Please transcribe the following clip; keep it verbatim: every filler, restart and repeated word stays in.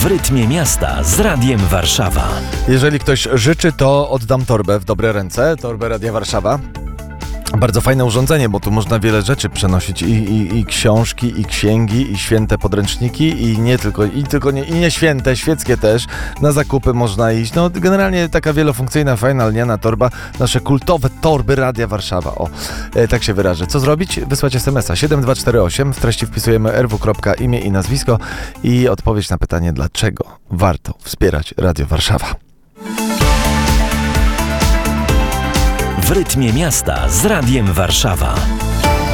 W rytmie miasta z Radiem Warszawa. Jeżeli ktoś życzy, to oddam torbę w dobre ręce. Torbę Radia Warszawa. Bardzo fajne urządzenie, bo tu można wiele rzeczy przenosić i, i, i książki, i księgi, i święte podręczniki, i nie tylko, i tylko nie, i nie święte, świeckie też. Na zakupy można iść. No generalnie taka wielofunkcyjna, fajna, lniana torba. Nasze kultowe torby Radia Warszawa. O, e, tak się wyrażę. Co zrobić? Wysłać es em es a siedem dwa cztery osiem. W treści wpisujemy er wu. imię i nazwisko i odpowiedź na pytanie, dlaczego warto wspierać Radio Warszawa. W rytmie miasta z Radiem Warszawa.